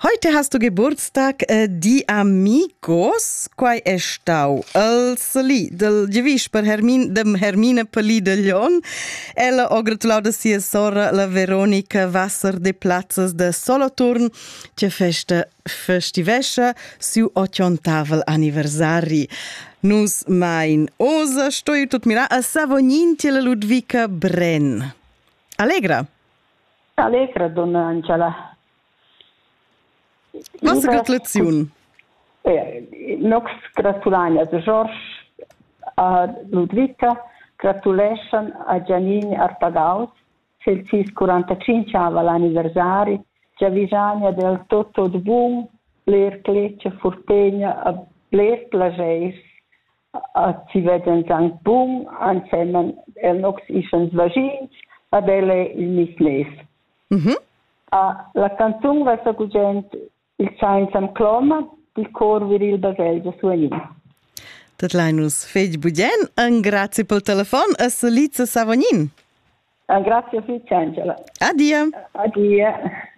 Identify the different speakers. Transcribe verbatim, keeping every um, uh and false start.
Speaker 1: Heute hast du Geburtstag, äh, di amigos, quai è stau el salì del giavisch per Hermin, dem Hermine Pelli de Lion. Ella ho gratulato sia sora la Veronica Wasser de Platzes de Solothurn, che festa festivescha su ottantavel anniversari. Nus mein osa stoi tot mira a Savognin la Ludvika Brenn. Allegra?
Speaker 2: Allegra, donna Angela.
Speaker 1: Was gratulaziun?
Speaker 2: Eh, nox gratulani a George, a Ludvika, gratulation a Giannini Arpagaus, se il quarantacinque ava l'anniversari, già visagna del tutto de bun, bler clecce, furpegna, a bler plageis, a ci veden zank bun, ansemen el nox isens vagins, ad ele il misnes.
Speaker 1: Mhm.
Speaker 2: A la canzun va sa gugent il Science am Cloma, il cor viril Baselgia Suanin.
Speaker 1: Tot leinus fej budien, un grazie pel telefon a Saliza Savognin.
Speaker 2: Uh, grazie a tutti, Angela.
Speaker 1: Adia.
Speaker 2: Addio.